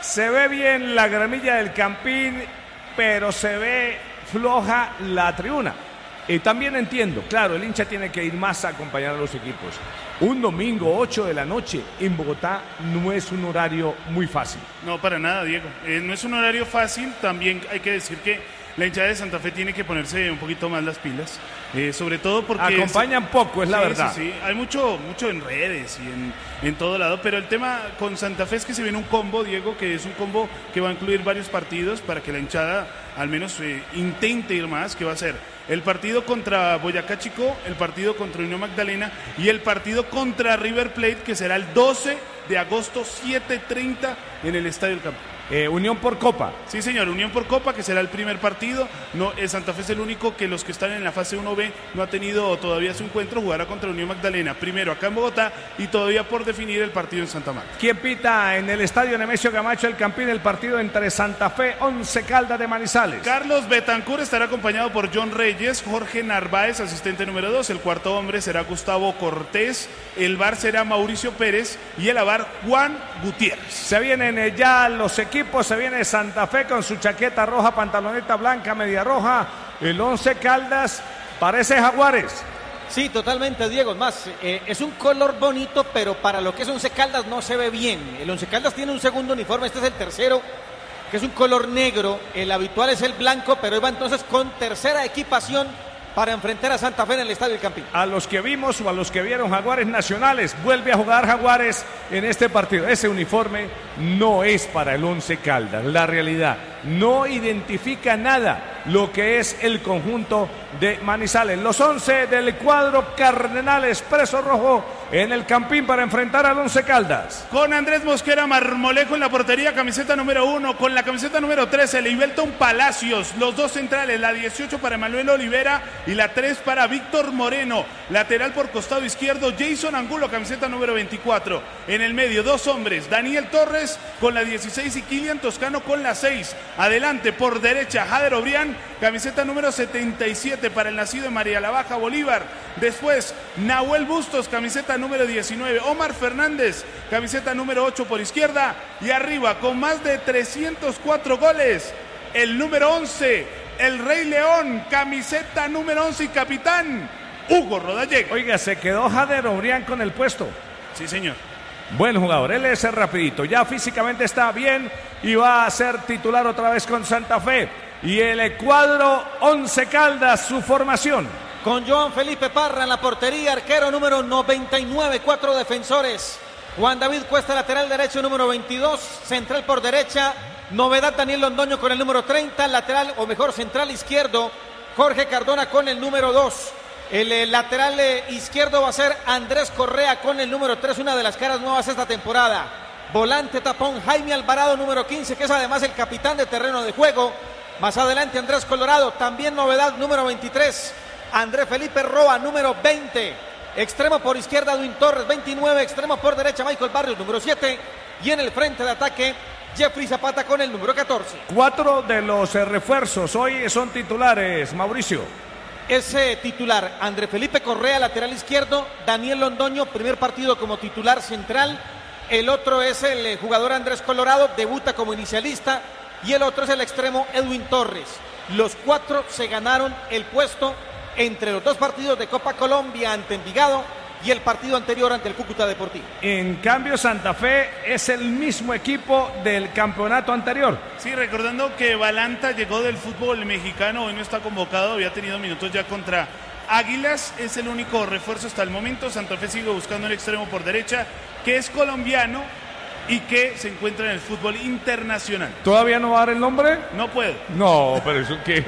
se ve bien la gramilla del Campín, pero se ve floja la tribuna. Y también entiendo, claro, el hincha tiene que ir más a acompañar a los equipos. Un domingo, 8 de la noche, en Bogotá, no es un horario muy fácil. No, para nada, Diego. No es un horario fácil. También hay que decir que la hinchada de Santa Fe tiene que ponerse un poquito más las pilas. Sobre todo porque... Acompañan poco, es la verdad. Sí. Hay mucho en redes y en todo lado. Pero el tema con Santa Fe es que se viene un combo, Diego, que es un combo que va a incluir varios partidos para que la hinchada al menos intente ir más, que va a ser el partido contra Boyacá Chicó, el partido contra Unión Magdalena y el partido contra River Plate, que será el 12 de agosto, 7:30 en el Estadio del Campo. Unión por Copa. Sí, señor, Unión por Copa, que será el primer partido. No, Santa Fe es el único que los que están en la fase 1B no ha tenido todavía su encuentro. Jugará contra Unión Magdalena, primero acá en Bogotá y todavía por definir el partido en Santa Marta. ¿Quién pita en el Estadio Nemesio Camacho el Campín el partido entre Santa Fe, Once Caldas de Manizales? Carlos Betancur estará acompañado por John Reyes, Jorge Narváez, asistente número 2. El cuarto hombre será Gustavo Cortés. El VAR será Mauricio Pérez y el AVAR Juan Gutiérrez. Se vienen ya los equipos. Se viene Santa Fe con su chaqueta roja, pantaloneta blanca, media roja. El Once Caldas parece Jaguares. Sí, totalmente, Diego. Más, es un color bonito, pero para lo que es Once Caldas no se ve bien. El Once Caldas tiene un segundo uniforme, este es el tercero, que es un color negro. El habitual es el blanco, pero iba entonces con tercera equipación para enfrentar a Santa Fe en el Estadio del Campín. A los que vimos o a los que vieron Jaguares Nacionales, vuelve a jugar Jaguares en este partido. Ese uniforme no es para el Once Caldas, la realidad. No identifica nada lo que es el conjunto de Manizales. Los 11 del cuadro Cardenal Expreso Rojo en el Campín para enfrentar al Once Caldas. Con Andrés Mosquera Marmolejo en la portería, camiseta número 1. Con la camiseta número 13, Leibelton Palacios. Los dos centrales, la 18 para Manuel Olivera y la 3 para Víctor Moreno. Lateral por costado izquierdo, Jason Angulo, camiseta número 24. En el medio, dos hombres, Daniel Torres con la 16 y Kilian Toscano con la 6. Adelante por derecha, Jader Obrián, camiseta número 77 para el nacido de María la Baja, Bolívar. Después, Nahuel Bustos, camiseta número 19. Omar Fernández, camiseta número 8 por izquierda. Y arriba, con más de 304 goles, el número 11, el Rey León, camiseta número 11 y capitán, Hugo Rodallega. Oiga, se quedó Jader Obrián con el puesto. Sí, señor. Buen jugador, él es rapidito, ya físicamente está bien y va a ser titular otra vez con Santa Fe. Y el cuadro Once Caldas, su formación. Con Joan Felipe Parra en la portería, arquero número 99, 4 defensores. Juan David Cuesta, lateral derecho número 22, central por derecha. Novedad Daniel Londoño con el número 30, lateral o mejor central izquierdo, Jorge Cardona con el número 2. El lateral izquierdo va a ser Andrés Correa con el número 3, una de las caras nuevas esta temporada. Volante tapón Jaime Alvarado, número 15, que es además el capitán de terreno de juego. Más adelante Andrés Colorado, también novedad, número 23. Andrés Felipe Roa, número 20. Extremo por izquierda, Edwin Torres, 29. Extremo por derecha, Michael Barrios, número 7. Y en el frente de ataque, Jeffrey Zapata con el número 14. 4 de los refuerzos hoy son titulares, Mauricio. Ese titular, Andrés Felipe Correa, lateral izquierdo. Daniel Londoño, primer partido como titular central. El otro es el jugador Andrés Colorado, debuta como inicialista. Y el otro es el extremo Edwin Torres. Los 4 se ganaron el puesto entre los dos partidos de Copa Colombia ante Envigado y el partido anterior ante el Cúcuta Deportivo. En cambio, Santa Fe es el mismo equipo del campeonato anterior. Sí, recordando que Balanta llegó del fútbol mexicano, hoy no está convocado, había tenido minutos ya contra Águilas, es el único refuerzo hasta el momento. Santa Fe sigue buscando el extremo por derecha, que es colombiano y que se encuentra en el fútbol internacional. ¿Todavía no va a dar el nombre? No puedo. No, pero eso qué.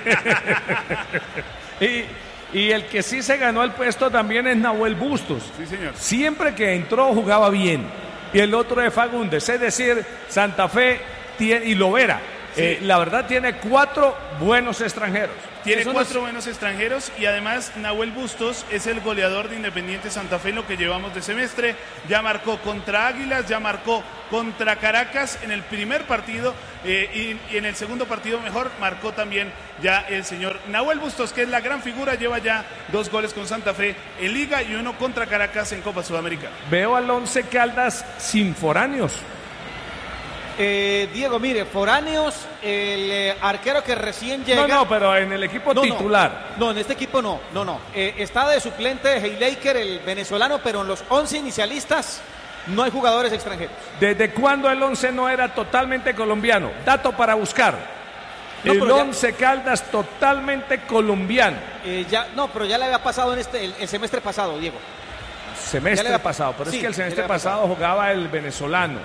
Y el que sí se ganó el puesto también es Nahuel Bustos. Sí, señor. Siempre que entró jugaba bien. Y el otro es Fagundes. Es decir, Santa Fe y Lovera. Sí. La verdad tiene 4 buenos extranjeros. Tiene 4 buenos extranjeros y además Nahuel Bustos es el goleador de Independiente Santa Fe en lo que llevamos de semestre. Ya marcó contra Águilas, ya marcó contra Caracas en el primer partido y en el segundo partido mejor marcó también ya el señor Nahuel Bustos, que es la gran figura, lleva ya 2 goles con Santa Fe en Liga y 1 contra Caracas en Copa Sudamericana. Veo al Once Caldas sin foráneos. Diego, mire, foráneos, el arquero que recién llega. No, pero en el equipo titular. No, en este equipo no. Está de suplente Heilaker, el venezolano, pero en los 11 inicialistas no hay jugadores extranjeros. ¿Desde cuándo el 11 no era totalmente colombiano? Dato para buscar. El 11 Caldas totalmente colombiano. Pero ya le había pasado en el semestre pasado, Diego. Semestre pasado, pero sí, es que el semestre pasado jugaba el venezolano.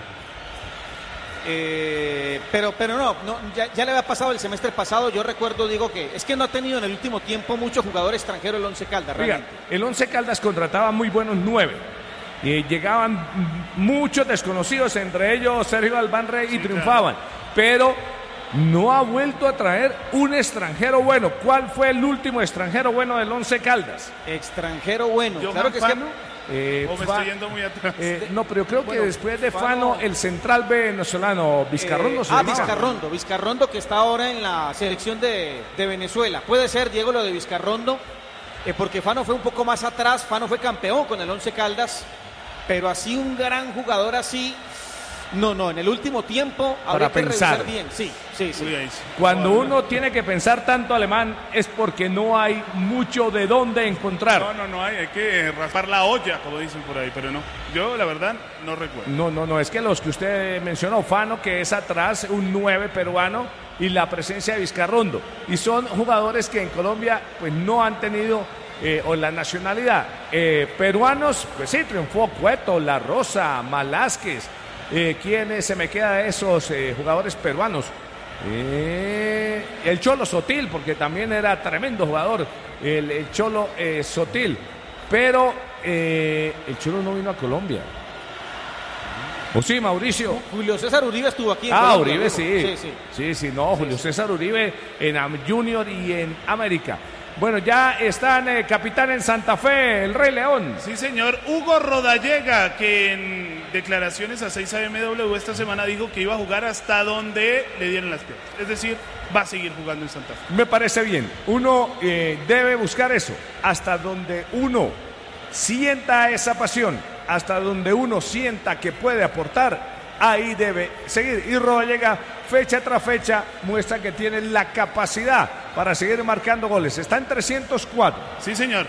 Pero ya le había pasado el semestre pasado. Yo recuerdo, digo, que es que no ha tenido en el último tiempo mucho jugador extranjero el 11 Caldas. Oiga, el 11 Caldas contrataba muy buenos 9. Llegaban muchos desconocidos, entre ellos Sergio Albán Rey, y triunfaban. Pero no ha vuelto a traer un extranjero bueno. ¿Cuál fue el último extranjero bueno del 11 Caldas? Extranjero bueno. Claro que es que ¿o me estoy yendo muy atrás? No, pero yo creo que después de Fano, el central venezolano, Vizcarrondo. Vizcarrondo, que está ahora en la selección de Venezuela. Puede ser, Diego, lo de Vizcarrondo, porque Fano fue un poco más atrás. Fano fue campeón con el 11 Caldas, pero así un gran jugador así, no, en el último tiempo habría que revisar bien. Sí. Cuando uno tiene que pensar tanto alemán es porque no hay mucho de dónde encontrar. No hay que raspar la olla, como dicen por ahí, pero no. Yo, la verdad, no recuerdo. No, es que los que usted mencionó, Fano, que es atrás, un 9 peruano, y la presencia de Vizcarrondo. Y son jugadores que en Colombia pues no han tenido o la nacionalidad. Peruanos, pues sí, triunfó Cueto, La Rosa, Malásquez. ¿Quién se me queda de esos jugadores peruanos? El Cholo Sotil, porque también era tremendo jugador, el Cholo Sotil. Pero el Cholo no vino a Colombia. ¿O sí, Mauricio? Julio César Uribe estuvo aquí en Colombia. Uribe sí. Julio César Uribe en Junior y en América. Bueno, ya están capitán en Santa Fe, el Rey León. Sí, señor. Hugo Rodallega, que en declaraciones a 6AMW esta semana dijo que iba a jugar hasta donde le dieron las piernas. Es decir, va a seguir jugando en Santa Fe. Me parece bien. Uno debe buscar eso, hasta donde uno sienta esa pasión, hasta donde uno sienta que puede aportar. Ahí debe seguir. Y Rodallega, fecha tras fecha, muestra que tiene la capacidad para seguir marcando goles. Está en 304. Sí, señor.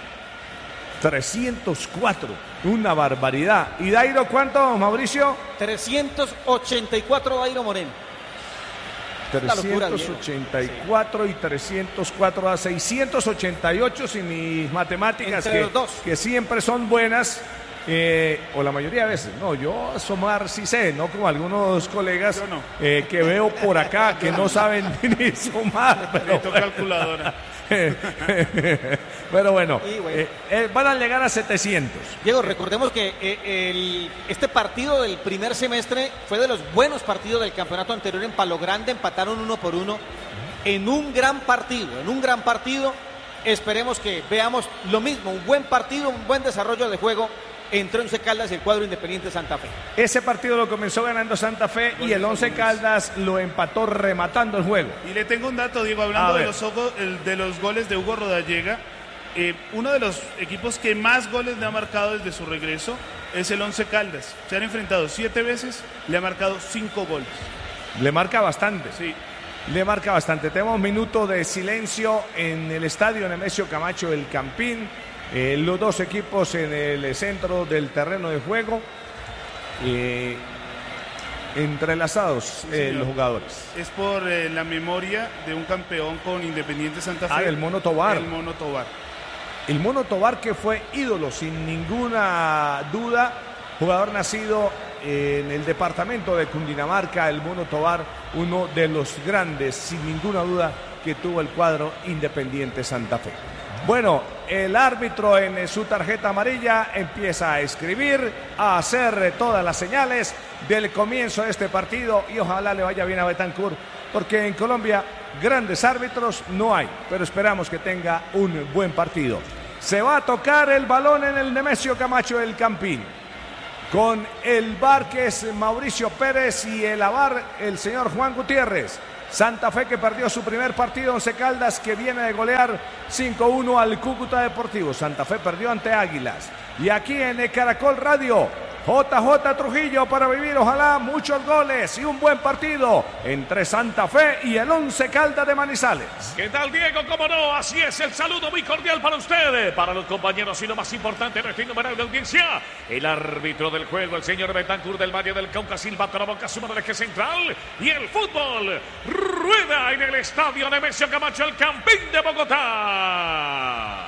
304. Una barbaridad. ¿Y Dairo cuánto, Mauricio? 384, Dairo Moreno. 384 y 304 a 688, si mis matemáticas, que siempre son buenas. O la mayoría de veces, yo sumar sí sé, no como algunos colegas que veo por acá que no saben ni sumar. Pero calculadora. Pero bueno, van a llegar a 700. Diego, recordemos que este partido del primer semestre fue de los buenos partidos del campeonato anterior en Palo Grande, empataron 1-1 en un gran partido. Esperemos que veamos lo mismo, un buen partido, un buen desarrollo de juego entre 11 Caldas y el cuadro Independiente Santa Fe. Ese partido lo comenzó ganando Santa Fe y el 11 Caldas lo empató rematando el juego. Y le tengo un dato, Diego, hablando de los goles de Hugo Rodallega. Uno de los equipos que más goles le ha marcado desde su regreso es el 11 Caldas. Se han enfrentado 7 veces, le ha marcado 5 goles. Le marca bastante. Sí. Le marca bastante. Tenemos un minuto de silencio en el estadio Nemesio Camacho El Campín. Los dos equipos en el centro del terreno de juego, entrelazados los jugadores. Es por la memoria de un campeón con Independiente Santa Fe. El Mono Tobar. El Mono Tobar, que fue ídolo sin ninguna duda, jugador nacido en el departamento de Cundinamarca. El Mono Tobar, uno de los grandes, sin ninguna duda, que tuvo el cuadro Independiente Santa Fe. Bueno, el árbitro en su tarjeta amarilla empieza a escribir, a hacer todas las señales del comienzo de este partido y ojalá le vaya bien a Betancur, porque en Colombia grandes árbitros no hay, pero esperamos que tenga un buen partido. Se va a tocar el balón en el Nemesio Camacho El Campín, con el VAR que es Mauricio Pérez y el AVAR el señor Juan Gutiérrez. Santa Fe que perdió su primer partido, 11 Caldas que viene de golear 5-1 al Cúcuta Deportivo. Santa Fe perdió ante Águilas. Y aquí en Caracol Radio JJ Trujillo para vivir, ojalá, muchos goles y un buen partido entre Santa Fe y el Once Caldas de Manizales. ¿Qué tal, Diego? ¿Cómo no? Así es, el saludo muy cordial para ustedes, para los compañeros y lo más importante, nuestro innumerable de audiencia, el árbitro del juego, el señor Betancur del Valle del Cauca, silba con la boca, suma del eje central, y el fútbol rueda en el estadio Nemesio Camacho, el Campín de Bogotá.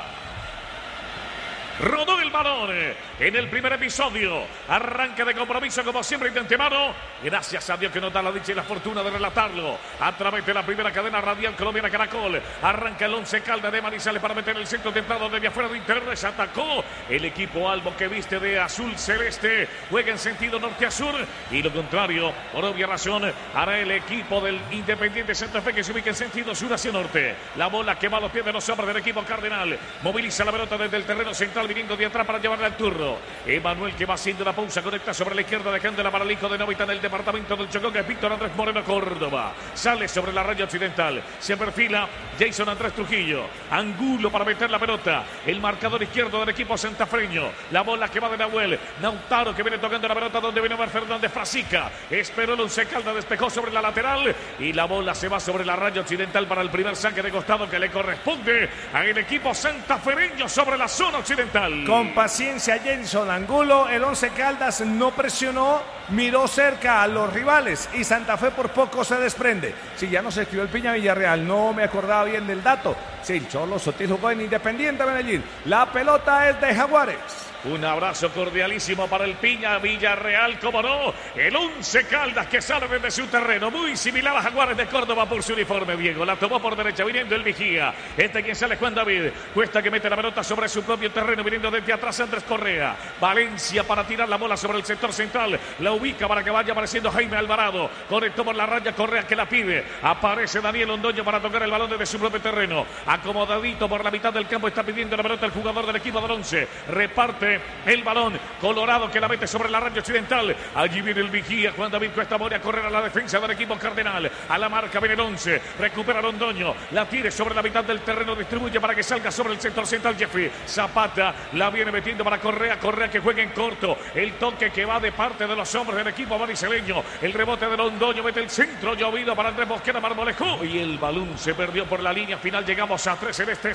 Rodó el balón en el primer episodio. Arranque de compromiso como siempre de antemano. Gracias a Dios que nos da la dicha y la fortuna de relatarlo a través de la primera cadena radial colombiana Caracol. Arranca el Once Caldas de Manizales para meter el centro templado desde afuera de interno. Se atacó el equipo albo que viste de azul celeste. Juega en sentido norte a sur. Y lo contrario, por obvia razón, hará el equipo del Independiente Santa Fe que se ubica en sentido sur hacia norte. La bola que va a los pies de los hombres del equipo cardenal. Moviliza la pelota desde el terreno central, viniendo de atrás para llevarle al turno. Emanuel que va haciendo la pausa, conecta sobre la izquierda, dejándola para el hijo de Novita en el departamento del Chocó, que es Víctor Andrés Moreno Córdoba. Sale sobre la raya occidental, se perfila Jason Andrés Trujillo. Angulo para meter la pelota. El marcador izquierdo del equipo santafreño. La bola que va de Nahuel. Nautaro que viene tocando la pelota donde viene Omar Fernández Frasica. Esperó el Once Caldas, despejó sobre la lateral y la bola se va sobre la raya occidental para el primer saque de costado que le corresponde al equipo santafereño sobre la zona occidental. Con paciencia Jason Angulo, el Once Caldas no presionó, miró cerca a los rivales y Santa Fe por poco se desprende. Si ya no se escribió el Piña Villarreal, no me acordaba bien del dato. Sí, el Cholo Sotil jugó en Independiente Medellín. La pelota es de Jaguares. Un abrazo cordialísimo para el Piña Villarreal, como no, el Once Caldas que sale desde su terreno, muy similar a Jaguares de Córdoba por su uniforme, Diego. La tomó por derecha, viniendo el vigía. Quien sale Juan David, Cuesta que mete la pelota sobre su propio terreno, viniendo desde atrás Andrés Correa. Valencia para tirar la bola sobre el sector central, la ubica para que vaya apareciendo Jaime Alvarado. Conectó por la raya Correa que la pide. Aparece Daniel Londoño para tocar el balón desde su propio terreno. Acomodadito por la mitad del campo, está pidiendo la pelota el jugador del equipo del Once. Reparte el balón, Colorado que la mete sobre la raya occidental. Allí viene el vigía, Juan David Cuesta Moria a correr a la defensa del equipo cardenal. A la marca viene el Once, recupera Londoño, la tire sobre la mitad del terreno, distribuye para que salga sobre el sector central Jeffrey Zapata, la viene metiendo para Correa, Correa que juega en corto, el toque que va de parte de los hombres del equipo mariceleño, el rebote de Londoño, mete el centro llovido para Andrés Mosquera Marmolejo y el balón se perdió por la línea final. Llegamos a 3 en este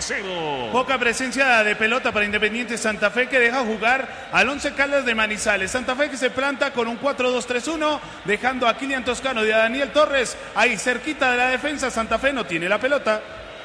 0-0. Poca presencia de pelota para Independiente Santa Fe, que deja jugar al Once Caldas de Manizales. Santa Fe que se planta con un 4-2-3-1, dejando a Kilian Toscano y a Daniel Torres ahí cerquita de la defensa. Santa Fe no tiene la pelota.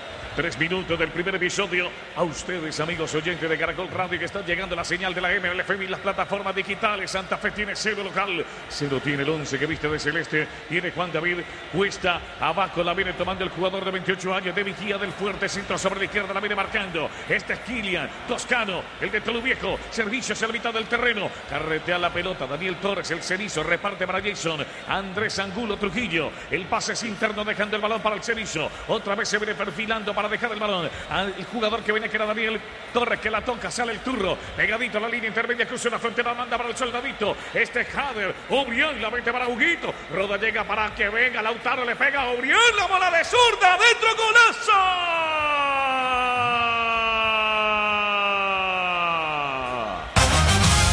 3 minutos del primer episodio. A ustedes, amigos oyentes de Caracol Radio, que están llegando la señal de la MLFM y las plataformas digitales. Santa Fe tiene 0 local, 0 tiene el Once que viste de celeste. Tiene Juan David Cuesta, abajo la viene tomando el jugador de 28 años de vigía del fuerte centro sobre la izquierda, la viene marcando. Este es Kilian Toscano, el de Tolu Viejo. Servicios en la mitad del terreno, carretea la pelota Daniel Torres, el cenizo, reparte para Jason Andrés Angulo Trujillo. El pase es interno, dejando el balón para el cenizo. Otra vez se viene perfilando para dejar el balón al jugador que viene, que era Daniel Torres, que la toca, sale el turno, pegadito a la línea intermedia, cruza una frontera, manda para el soldadito. Este es Jader, Obrián la mete para Huguito, Roda llega para que venga, Lautaro le pega a Obrián, la bola de zurda, dentro, golazo.